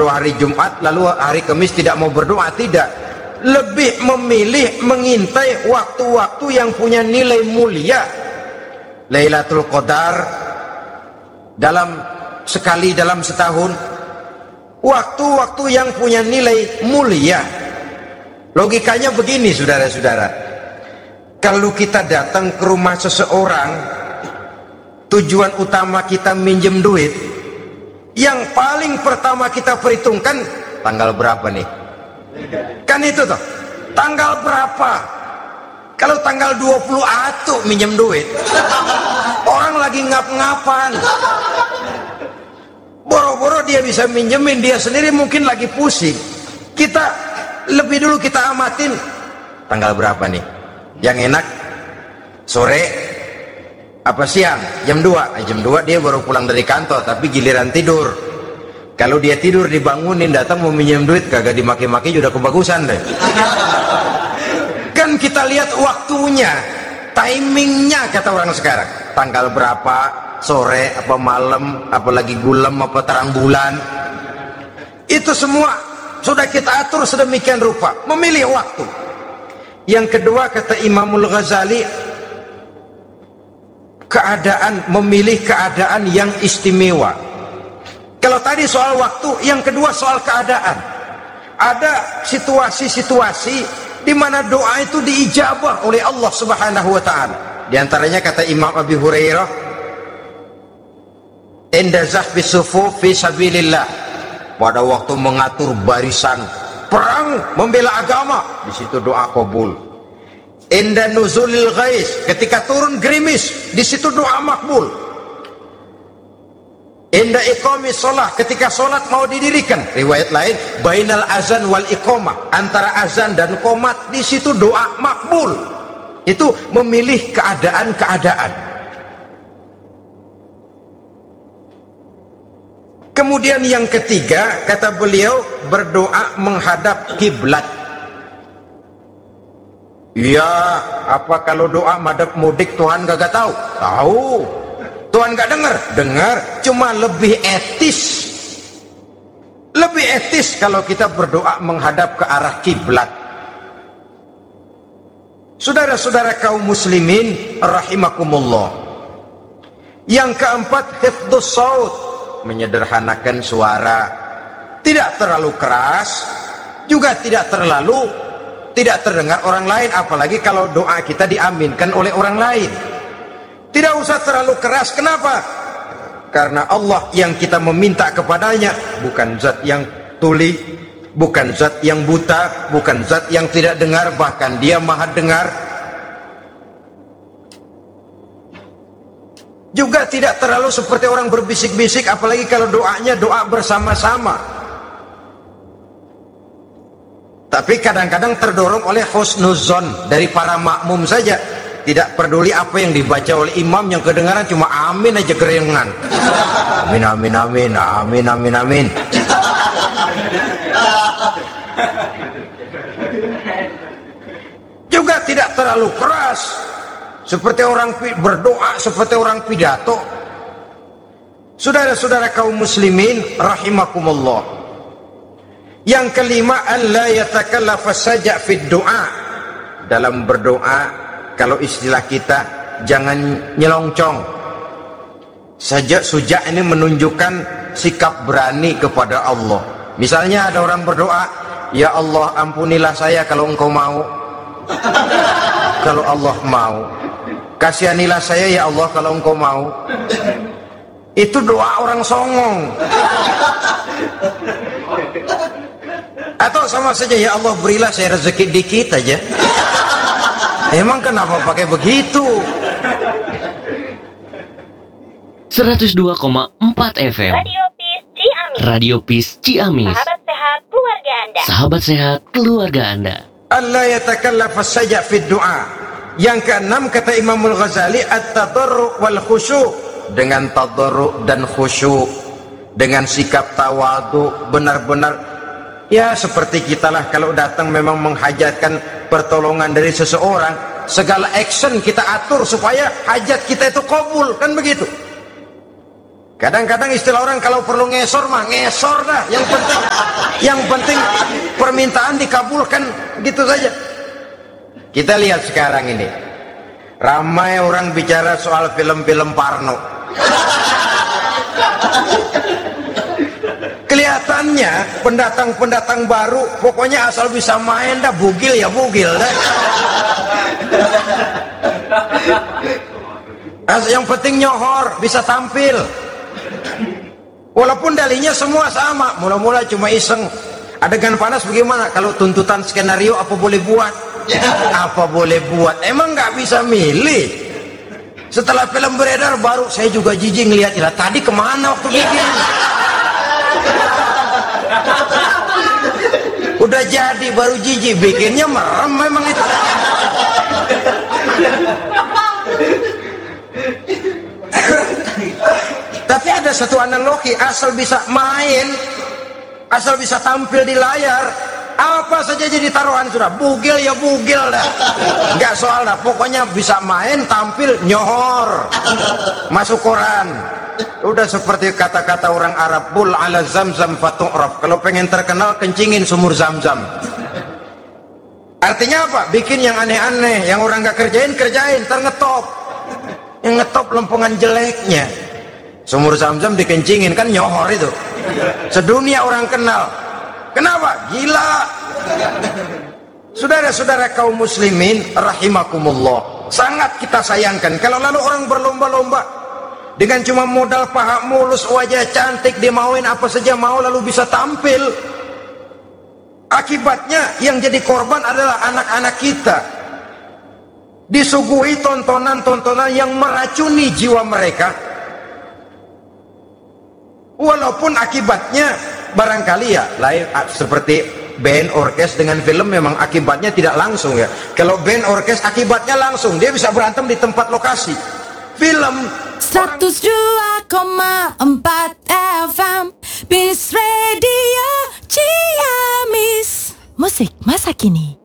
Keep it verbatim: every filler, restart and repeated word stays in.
berdoa hari Jumat lalu hari Kamis tidak mau berdoa, tidak. Lebih memilih mengintai waktu-waktu yang punya nilai mulia. Lailatul Qadar dalam sekali dalam setahun, waktu-waktu yang punya nilai mulia. Logikanya begini, saudara-saudara, kalau kita datang ke rumah seseorang, tujuan utama kita minjem duit, yang paling pertama kita perhitungkan tanggal berapa nih, kan itu toh, tanggal berapa. Kalau tanggal dua puluh atuh minjem duit, orang lagi ngap-ngapan, boro-boro dia bisa minjemin, dia sendiri mungkin lagi pusing. Kita lebih dulu kita amatin tanggal berapa nih, yang enak sore apa siang, jam dua. Jam dua dia baru pulang dari kantor, tapi giliran tidur. Kalau dia tidur dibangunin, datang mau minjem duit, kagak dimaki-maki udah kebagusan deh. Kan kita lihat waktunya, timingnya kata orang sekarang. Tanggal berapa, sore apa malam, apalagi gulam apa terang bulan. Itu semua sudah kita atur sedemikian rupa, memilih waktu. Yang kedua kata Imamul Ghazali, keadaan, memilih keadaan yang istimewa. Kalau tadi soal waktu, yang kedua soal keadaan. Ada situasi-situasi di mana doa itu diijabah oleh Allah Subhanahu wa taala. Di antaranya kata Imam Abi Hurairah, "Inda zahbi sufuf fi sabilillah." Pada waktu mengatur barisan perang membela agama, di situ doa kabul. Inda nuzulil ghais, ketika turun gerimis, di situ doa makbul. Inda iqamis shalah, ketika sholat mau didirikan, riwayat lain bainal azan wal iqamah, antara azan dan qomat, di situ doa makbul. Itu memilih keadaan-keadaan. Kemudian yang ketiga kata beliau, berdoa menghadap kiblat. Ya, apa kalau doa madhab mudik Tuhan gak tahu? Tahu. Tuhan gak dengar? Dengar, cuma lebih etis. Lebih etis kalau kita berdoa menghadap ke arah kiblat. Saudara-saudara kaum muslimin rahimakumullah. Yang keempat, hifdzus shaut, menyederhanakan suara. Tidak terlalu keras, juga tidak terlalu tidak terdengar orang lain, apalagi kalau doa kita diaminkan oleh orang lain. Tidak usah terlalu keras. Kenapa? Karena Allah yang kita meminta kepadanya bukan zat yang tuli, bukan zat yang buta, bukan zat yang tidak dengar, bahkan dia maha dengar. Juga tidak terlalu seperti orang berbisik-bisik, apalagi kalau doanya doa bersama-sama. Tapi kadang-kadang terdorong oleh husnuzon dari para makmum saja. Tidak peduli apa yang dibaca oleh imam, yang kedengaran cuma amin aja gerengan. Amin amin amin amin amin amin. Juga tidak terlalu keras seperti orang berdoa, seperti orang pidato. Saudara-saudara kaum muslimin rahimakumullah. Yang kelima, alla yatakallafa saja fid doa. Dalam berdoa, kalau istilah kita, jangan nyelongcong. Sajak sujak ini menunjukkan sikap berani kepada Allah. Misalnya ada orang berdoa, ya Allah ampunilah saya kalau engkau mau. Kalau Allah mau. Kasihanilah saya ya Allah kalau engkau mau. Itu doa orang songong. Atau sama saja, ya Allah berilah saya rezeki dikit aja. Emang kenapa pakai begitu? seratus dua koma empat F M Radio Peace Ciamis. Radio Peace Ciamis. Sahabat sehat keluarga Anda. Sahabat sehat keluarga Anda. Allah yatakallaf saja fid doa. Yang keenam kata Imamul Ghazali, at-tadarru wal khusyu', dengan tadarru dan khusyuk, dengan sikap tawadu, benar-benar ya seperti kitalah kalau datang memang menghajatkan pertolongan dari seseorang, segala action kita atur supaya hajat kita itu kabul, kan begitu. Kadang-kadang istilah orang kalau perlu ngesor mah ngesor dah, yang penting Yang penting permintaan dikabulkan, gitu saja. Kita lihat sekarang ini, ramai orang bicara soal film-film Parno. Kelihatannya pendatang-pendatang baru, pokoknya asal bisa main dah, bugil ya bugil dah. Yang penting nyohor, bisa tampil. Walaupun dalinya semua sama, mula-mula cuma iseng. Adegan panas bagaimana? Kalau tuntutan skenario apa boleh buat? Apa boleh buat? Emang nggak bisa milih. Setelah film beredar baru saya juga jijik ngeliat, lah tadi kemana waktu bikin? Udah jadi baru jijik, bikinnya merem memang itu. Tapi ada satu analogi, asal bisa main, asal bisa tampil di layar, apa saja jadi taruhan sudah. Bugil ya bugil dah, nggak soal dah, pokoknya bisa main, tampil, nyohor, masuk koran. Udah seperti kata-kata orang Arab, bul ala zamzam fatu'raf. Kalau pengen terkenal, kencingin sumur zam-zam. Artinya apa? Bikin yang aneh-aneh, yang orang nggak kerjain, kerjain, terngetop. Yang ngetop lempengan jeleknya. Sumur zam-zam dikencingin, kan nyohor itu. Sedunia orang kenal. Kenapa? Gila. Saudara-saudara kaum muslimin rahimakumullah, sangat kita sayangkan kalau lalu orang berlomba-lomba dengan cuma modal paha mulus, wajah cantik, dimauin apa saja mau, lalu bisa tampil. Akibatnya yang jadi korban adalah anak-anak kita, disuguhi tontonan-tontonan yang meracuni jiwa mereka. Walaupun akibatnya barangkali ya lain, seperti band orkes dengan film, memang akibatnya tidak langsung ya. Kalau band orkes akibatnya langsung, dia bisa berantem di tempat lokasi. Film seratus dua koma empat F M Bis Radio Ciamis. Musik masa kini.